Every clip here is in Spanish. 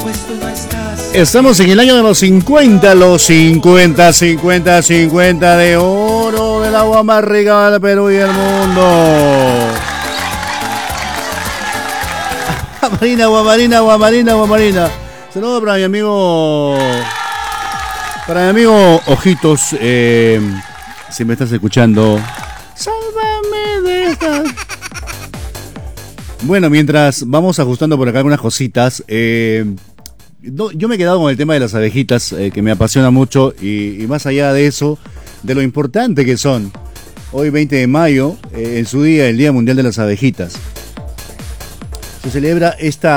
Estamos en el año de los 50 de oro del agua más rica del Perú y el mundo. Guamarina. Saludos para mi amigo Ojitos, si me estás escuchando, sálvame de esta. Bueno, mientras vamos ajustando por acá algunas cositas, yo me he quedado con el tema de las abejitas, que me apasiona mucho, y más allá de eso, de lo importante que son. Hoy 20 de mayo, en su día, el Día Mundial de las Abejitas. Se celebra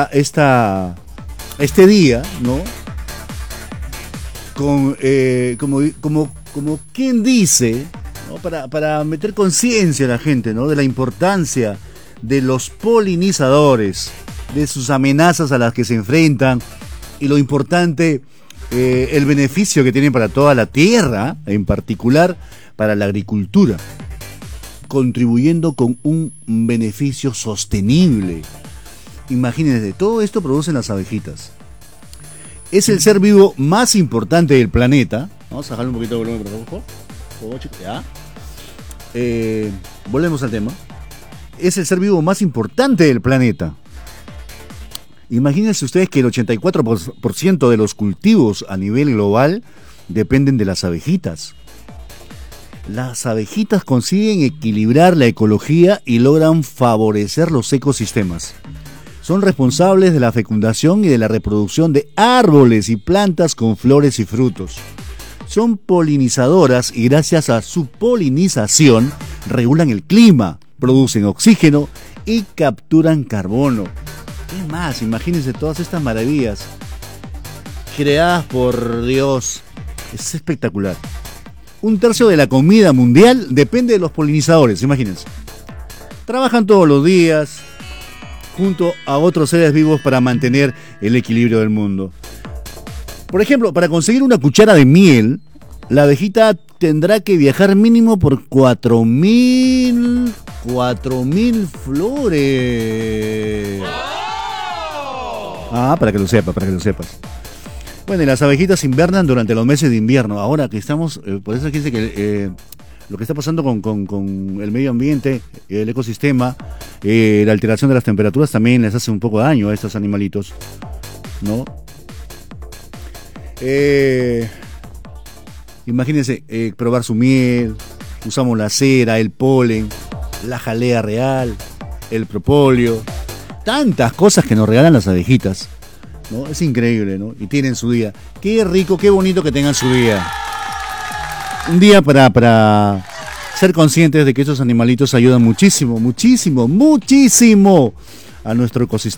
este día, ¿no? Con, como quien dice, ¿no? Para meter conciencia a la gente, ¿no? De la importancia de los polinizadores, de sus amenazas a las que se enfrentan y lo importante, el beneficio que tienen para toda la tierra, en particular para la agricultura, contribuyendo con un beneficio sostenible. Imagínense, todo esto producen las abejitas. Es el ser vivo más importante del planeta. Vamos a bajarle un poquito de volumen, por favor. Ya. Volvemos al tema. Es el ser vivo más importante del planeta. Imagínense ustedes que el 84% de los cultivos a nivel global dependen de las abejitas. Las abejitas consiguen equilibrar la ecología y logran favorecer los ecosistemas. Son responsables de la fecundación y de la reproducción de árboles y plantas con flores y frutos. Son polinizadoras y gracias a su polinización regulan el clima, producen oxígeno y capturan carbono. ¿Qué más? Imagínense todas estas maravillas creadas por Dios. Es espectacular. 1/3 de la comida mundial depende de los polinizadores, imagínense. Trabajan todos los días junto a otros seres vivos para mantener el equilibrio del mundo. Por ejemplo, para conseguir una cuchara de miel, la abejita tendrá que viajar mínimo por 4.000 flores. Para que lo sepas. Bueno, y las abejitas invernan durante los meses de invierno. Ahora que estamos, por eso aquí dice que lo que está pasando con el medio ambiente, el ecosistema, la alteración de las temperaturas también les hace un poco de daño a estos animalitos, ¿no? Imagínense probar su miel, usamos la cera, el polen, la jalea real, el propóleo, tantas cosas que nos regalan las abejitas, ¿no? Es increíble, ¿no? Y tienen su día. Qué rico, qué bonito que tengan su día. Un día para ser conscientes de que estos animalitos ayudan muchísimo a nuestro ecosistema.